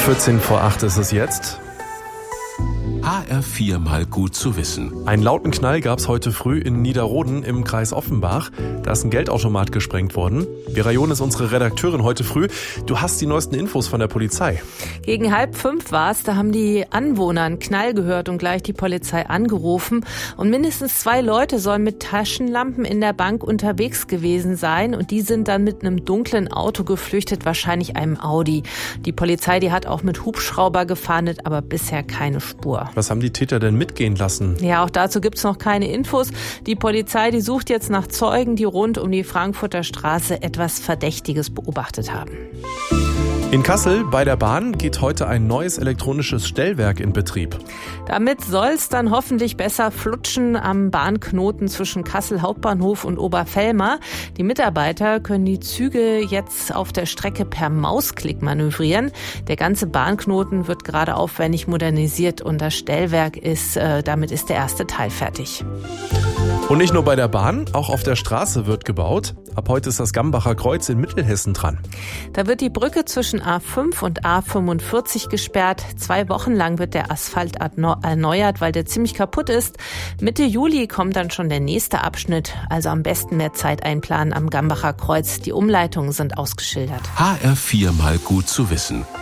14:08 ist es jetzt. HR4 mal gut zu wissen. Einen lauten Knall gab es heute früh in Niederroden im Kreis Offenbach. Da ist ein Geldautomat gesprengt worden. Vera John ist unsere Redakteurin heute früh. Du hast die neuesten Infos von der Polizei. Gegen 4:30 war es, da haben die Anwohner einen Knall gehört und gleich die Polizei angerufen. Und mindestens 2 Leute sollen mit Taschenlampen in der Bank unterwegs gewesen sein. Und die sind dann mit einem dunklen Auto geflüchtet, wahrscheinlich einem Audi. Die Polizei, die hat auch mit Hubschrauber gefahndet, aber bisher keine Spur. Was haben die Täter denn mitgehen lassen? Ja, auch dazu gibt's noch keine Infos. Die Polizei, die sucht jetzt nach Zeugen, die rund um die Frankfurter Straße etwas Verdächtiges beobachtet haben. In Kassel bei der Bahn geht heute ein neues elektronisches Stellwerk in Betrieb. Damit soll es dann hoffentlich besser flutschen am Bahnknoten zwischen Kassel Hauptbahnhof und Oberfellmar. Die Mitarbeiter können die Züge jetzt auf der Strecke per Mausklick manövrieren. Der ganze Bahnknoten wird gerade aufwendig modernisiert und das Stellwerk damit ist der erste Teil fertig. Und nicht nur bei der Bahn, auch auf der Straße wird gebaut. Ab heute ist das Gambacher Kreuz in Mittelhessen dran. Da wird die Brücke zwischen A5 und A45 gesperrt. 2 Wochen lang wird der Asphalt erneuert, weil der ziemlich kaputt ist. Mitte Juli kommt dann schon der nächste Abschnitt. Also am besten mehr Zeit einplanen am Gambacher Kreuz. Die Umleitungen sind ausgeschildert. HR4 mal gut zu wissen.